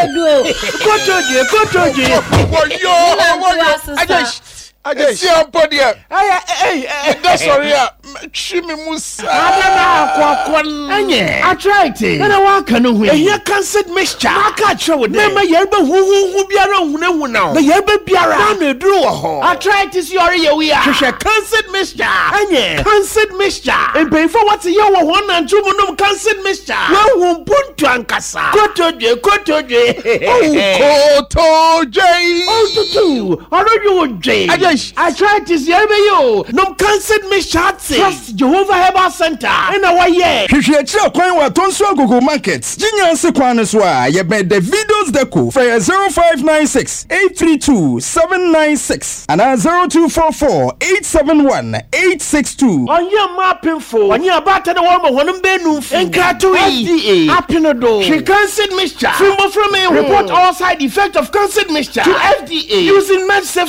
I just see a body. That's sorry. Shimmy Musa. I tried it. And I walk on win. Here can't mixture. I can't show them. Never Yerba who be around now. The Yerba Biara. I tried to see we are. Can't mixture. Can't mixture. And pay for what's your 1 and 2 monum can't mixture. No one put to Ancassa. Koto J. Koto J. Oh, to I don't you, J. I tried to see you. No cancer me shots. Trust Jehovah Herbal Center. In our year. Hwehwe kwan wa Tonso Google Market. Jinyanse kwan so a ye be the videos deco for 0596 832 796 and 0244 871 862. On your mapping for. On your batter the woman when be no Enkrato FDA. Apinodo. She cancer mixture. From me report all side effect of cancer mixture to FDA using MedSafe